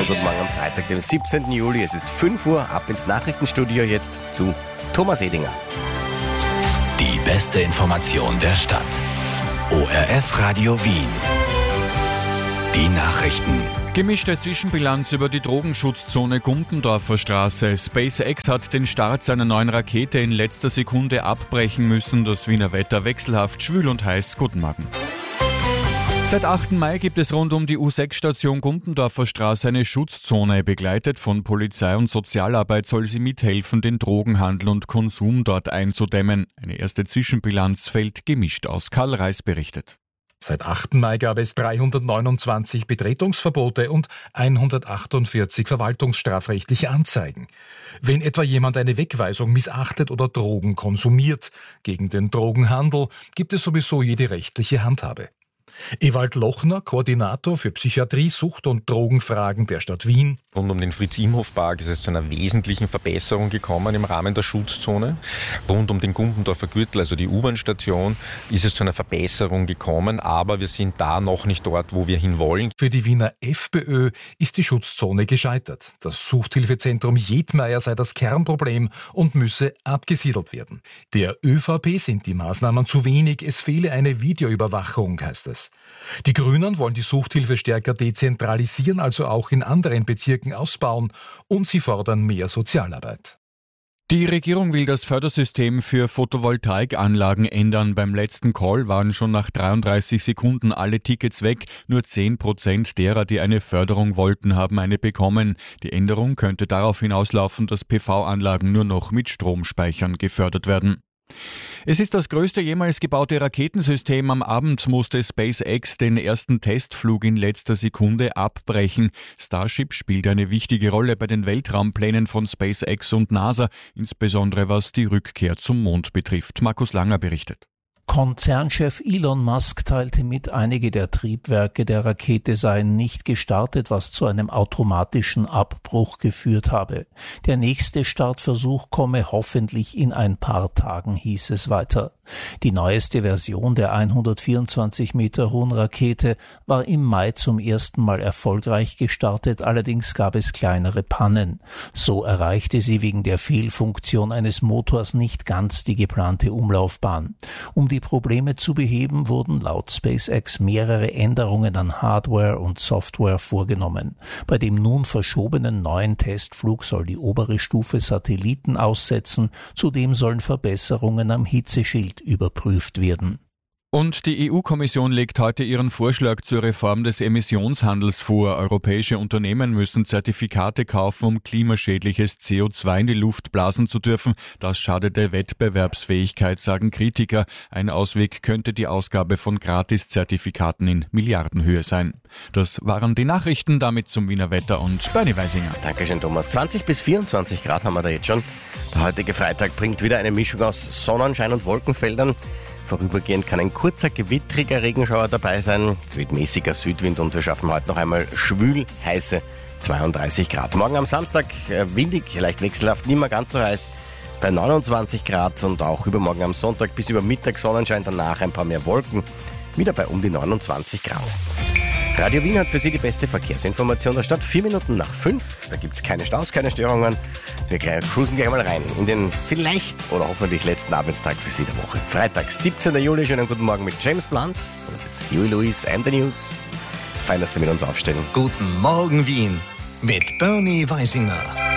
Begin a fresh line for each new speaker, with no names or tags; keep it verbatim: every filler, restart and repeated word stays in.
guten Morgen am Freitag, dem siebzehnten Juli. Es ist fünf Uhr, ab ins Nachrichtenstudio jetzt zu Thomas Edinger.
Die beste Information der Stadt. O R F Radio Wien. Die Nachrichten.
Gemischte Zwischenbilanz über die Drogenschutzzone Gumpendorfer Straße. SpaceX hat den Start seiner neuen Rakete in letzter Sekunde abbrechen müssen. Das Wiener Wetter wechselhaft, schwül und heiß. Guten Morgen. Seit achten Mai gibt es rund um die U sechs Station Gumpendorfer Straße eine Schutzzone. Begleitet von Polizei und Sozialarbeit soll sie mithelfen, den Drogenhandel und Konsum dort einzudämmen. Eine erste Zwischenbilanz fällt gemischt aus. Karl Reis berichtet.
Seit achten Mai gab es dreihundertneunundzwanzig Betretungsverbote und hundertachtundvierzig verwaltungsstrafrechtliche Anzeigen. Wenn etwa jemand eine Wegweisung missachtet oder Drogen konsumiert, gegen den Drogenhandel gibt es sowieso jede rechtliche Handhabe. Ewald Lochner, Koordinator für Psychiatrie, Sucht- und Drogenfragen der Stadt Wien.
Rund um den Fritz-Imhoff-Park ist es zu einer wesentlichen Verbesserung gekommen im Rahmen der Schutzzone. Rund um den Gumpendorfer Gürtel, also die U-Bahn-Station, ist es zu einer Verbesserung gekommen, aber wir sind da noch nicht dort, wo wir hinwollen.
Für die Wiener FPÖ ist die Schutzzone gescheitert. Das Suchthilfezentrum Jedmeier sei das Kernproblem und müsse abgesiedelt werden. Der ÖVP sind die Maßnahmen zu wenig, es fehle eine Videoüberwachung, heißt es. Die Grünen wollen die Suchthilfe stärker dezentralisieren, also auch in anderen Bezirken ausbauen, und sie fordern mehr Sozialarbeit.
Die Regierung will das Fördersystem für Photovoltaikanlagen ändern. Beim letzten Call waren schon nach dreiunddreißig Sekunden alle Tickets weg. Nur zehn Prozent derer, die eine Förderung wollten, haben eine bekommen. Die Änderung könnte darauf hinauslaufen, dass P V-Anlagen nur noch mit Stromspeichern gefördert werden. Es ist das größte jemals gebaute Raketensystem. Am Abend musste SpaceX den ersten Testflug in letzter Sekunde abbrechen. Starship spielt eine wichtige Rolle bei den Weltraumplänen von SpaceX und NASA, insbesondere was die Rückkehr zum Mond betrifft. Markus Langer berichtet.
Konzernchef Elon Musk teilte mit, einige der Triebwerke der Rakete seien nicht gestartet, was zu einem automatischen Abbruch geführt habe. Der nächste Startversuch komme hoffentlich in ein paar Tagen, hieß es weiter. Die neueste Version der hundertvierundzwanzig Meter hohen Rakete war im Mai zum ersten Mal erfolgreich gestartet, allerdings gab es kleinere Pannen. So erreichte sie wegen der Fehlfunktion eines Motors nicht ganz die geplante Umlaufbahn. Um die Probleme zu beheben, wurden laut SpaceX mehrere Änderungen an Hardware und Software vorgenommen. Bei dem nun verschobenen neuen Testflug soll die obere Stufe Satelliten aussetzen, zudem sollen Verbesserungen am Hitzeschild überprüft werden.
Und die E U-Kommission legt heute ihren Vorschlag zur Reform des Emissionshandels vor. Europäische Unternehmen müssen Zertifikate kaufen, um klimaschädliches C O zwei in die Luft blasen zu dürfen. Das schadet der Wettbewerbsfähigkeit, sagen Kritiker. Ein Ausweg könnte die Ausgabe von Gratiszertifikaten in Milliardenhöhe sein. Das waren die Nachrichten, damit zum Wiener Wetter und Bernie Weisinger.
Dankeschön, Thomas. zwanzig bis vierundzwanzig Grad haben wir da jetzt schon. Der heutige Freitag bringt wieder eine Mischung aus Sonnenschein und Wolkenfeldern. Vorübergehend kann ein kurzer, gewittriger Regenschauer dabei sein. Es wird mäßiger Südwind und wir schaffen heute noch einmal schwül heiße zweiunddreißig Grad. Morgen am Samstag äh, windig, leicht wechselhaft, nicht mehr ganz so heiß, bei neunundzwanzig Grad, und auch übermorgen am Sonntag bis über Mittag Sonnenschein, danach ein paar mehr Wolken, wieder bei um die neunundzwanzig Grad. Radio Wien hat für Sie die beste Verkehrsinformation der Stadt. Vier Minuten nach fünf. Da gibt es keine Staus, keine Störungen. Wir cruisen gleich mal rein in den vielleicht oder hoffentlich letzten Arbeitstag für Sie der Woche. Freitag, siebzehnten Juli. Schönen guten Morgen mit James Blunt. Das ist Huey Lewis and the News. Fein, dass Sie mit uns aufstehen.
Guten Morgen Wien mit Bernie Weisinger.